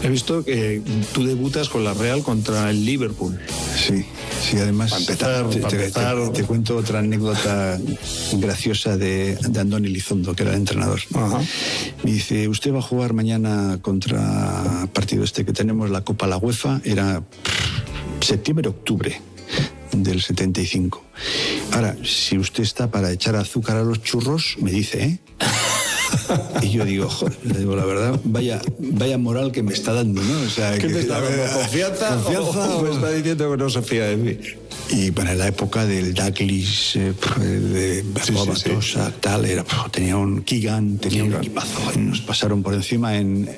He visto que tú debutas con la Real contra el Liverpool. Sí, además Para empezar. Te cuento otra anécdota graciosa de Andoni Elizondo, que era el entrenador. Ajá. Me dice, usted va a jugar mañana contra partido que tenemos, la Copa la UEFA, era septiembre-octubre del 75. Ahora, si usted está para echar azúcar a los churros, me dice, ¿eh? Y yo digo, joder, la verdad, vaya moral que me está dando, ¿no? O sea, ¿Qué te está dando? ¿Confianza o me está diciendo que no se fía de mí? Y para la época del Douglas, de Batosa, tal, tenía un Keegan, tenía un equipazo. Y nos pasaron por encima en